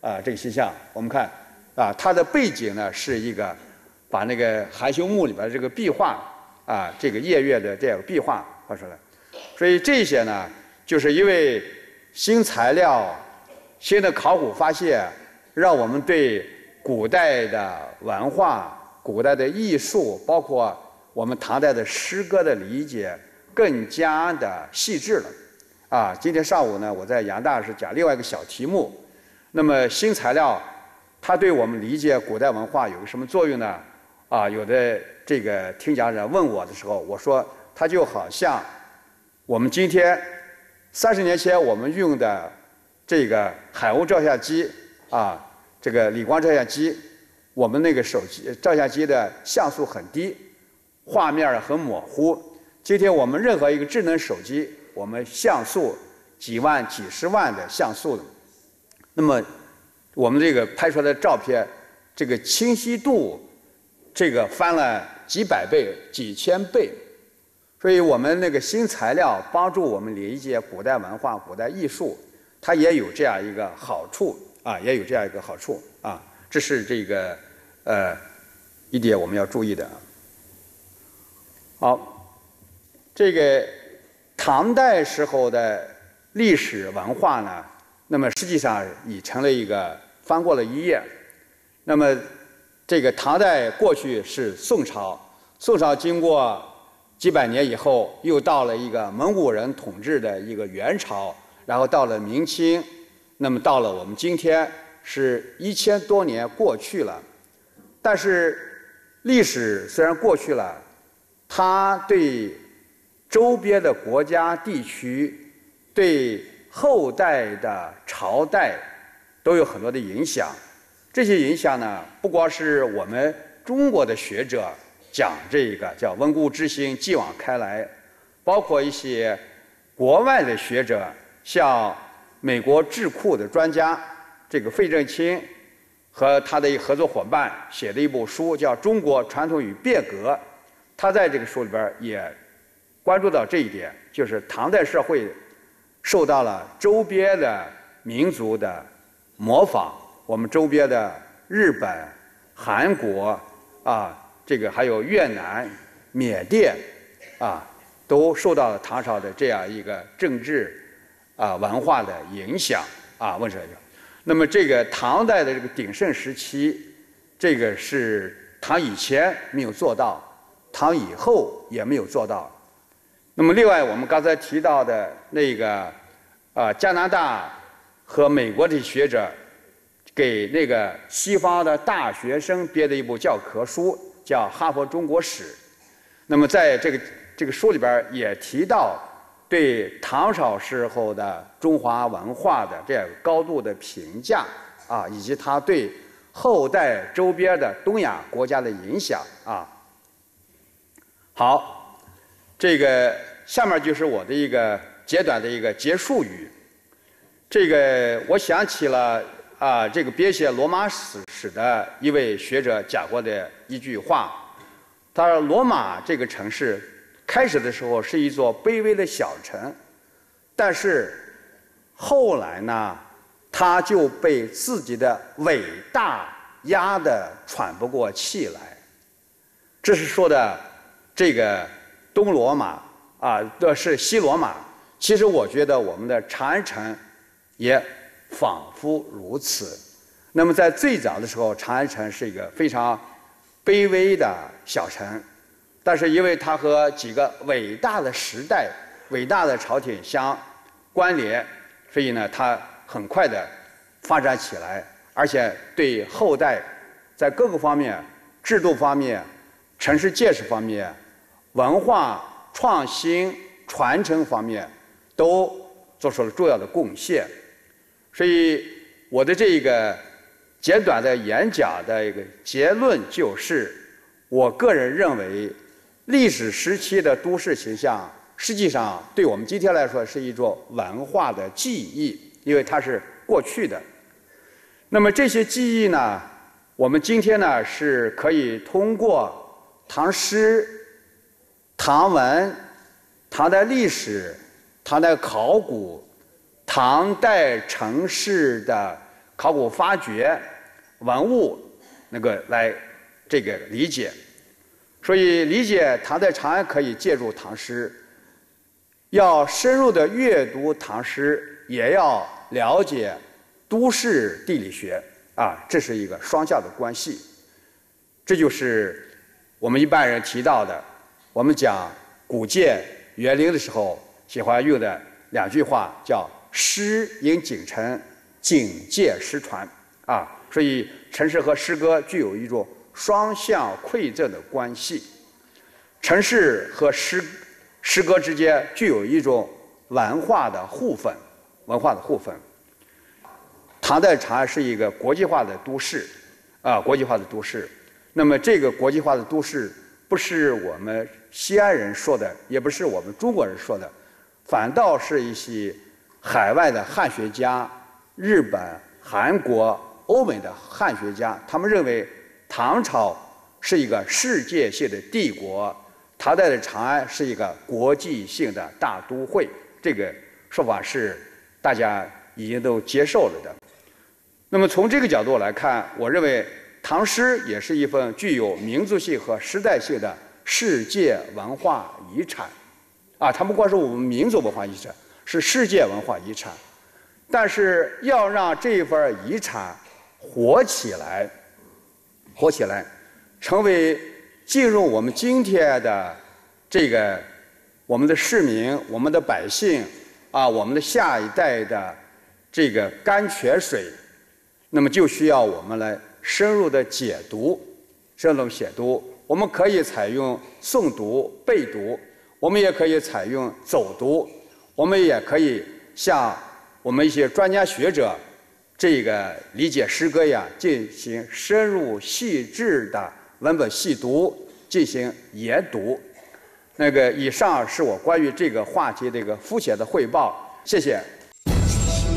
这个形象，我们看它的背景呢是一个把那个含羞墓里边这个壁画这个夜月的这个壁画画出来。所以这些呢，就是因为新材料、新的考古发现，让我们对古代的文化、古代的艺术，包括我们唐代的诗歌的理解，更加的细致了。今天上午呢，我在杨大是讲另外一个小题目。那么新材料，它对我们理解古代文化有个什么作用呢？有的这个听讲者问我的时候，我说它就好像我们今天30年前我们用的这个海鸥照相机这个理光照相机，我们那个手机照相机的像素很低，画面很模糊。今天我们任何一个智能手机，我们像素几万、几十万的像素的，那么我们这个拍出来的照片，这个清晰度，这个翻了几百倍、几千倍。所以我们那个新材料帮助我们理解古代文化、古代艺术，它也有这样一个好处也有这样一个好处这是这个一点我们要注意的。好，这个唐代时候的历史文化呢，那么实际上已成了一个翻过了一页。那么这个唐代过去是宋朝，宋朝经过几百年以后，又到了一个蒙古人统治的一个元朝，然后到了明清，那么到了我们今天是1000多年过去了。但是历史虽然过去了，它对周边的国家地区、对后代的朝代都有很多的影响。这些影响呢，不光是我们中国的学者讲这个叫温故知新、继往开来，包括一些国外的学者，像美国智库的专家这个费正清和他的合作伙伴写的一部书叫《中国传统与变革》，他在这个书里边也关注到这一点，就是唐代社会受到了周边的民族的模仿，我们周边的日本、韩国这个还有越南、缅甸都受到了唐朝的这样一个政治文化的影响问题。那么这个唐代的这个鼎盛时期，这个是唐以前没有做到，唐以后也没有做到。那么另外我们刚才提到的那个加拿大和美国的学者给那个西方的大学生编的一部教科书叫《哈佛中国史》。那么在这个书里边也提到对唐朝时候的中华文化的这样高度的评价以及它对后代周边的东亚国家的影响好，这个下面就是我的一个简短的一个结束语。这个我想起了这个编写罗马史的一位学者讲过的一句话，他说罗马这个城市开始的时候是一座卑微的小城，但是后来呢，他就被自己的伟大压得喘不过气来。这是说的这个东罗马是西罗马。其实我觉得我们的长安城也仿佛如此。那么在最早的时候，长安城是一个非常卑微的小城，但是因为它和几个伟大的时代、伟大的朝廷相关联，所以呢，它很快的发展起来，而且对后代在各个方面、制度方面、城市建设方面、文化创新传承方面都做出了重要的贡献。所以我的这个简短的演讲的一个结论就是，我个人认为历史时期的都市形象实际上对我们今天来说是一种文化的记忆，因为它是过去的。那么这些记忆呢，我们今天呢是可以通过唐诗、唐文、唐代历史、唐代考古、唐代城市的考古发掘、文物来这个理解。所以理解唐代长安可以借助唐诗，要深入的阅读唐诗，也要了解都市地理学这是一个双向的关系。这就是我们一般人提到的，我们讲古建园林的时候喜欢用的2句话，叫诗引景陈，景借诗传所以陈诗和诗歌具有一种双向馈赠的关系。陈诗和诗歌之间具有一种文化的互粉。唐代长安是一个国际化的都市国际化的都市。那么这个国际化的都市不是我们西安人说的，也不是我们中国人说的，反倒是一些海外的汉学家，日本、韩国、欧美的汉学家，他们认为唐朝是一个世界性的帝国，唐代的长安是一个国际性的大都会。这个说法是大家已经都接受了的。那么从这个角度来看，我认为唐诗也是一份具有民族性和时代性的世界文化遗产它不光是我们民族文化遗产，是世界文化遗产。但是要让这份遗产活起来，成为进入我们今天的这个我们的市民、我们的百姓我们的下一代的这个甘泉水，那么就需要我们来深入的解读。我们可以采用诵读、背读，我们也可以采用走读，我们也可以像我们一些专家学者这个理解诗歌进行深入细致的文本细读，进行研读。以上是我关于这个话题的一个肤浅的汇报，谢谢。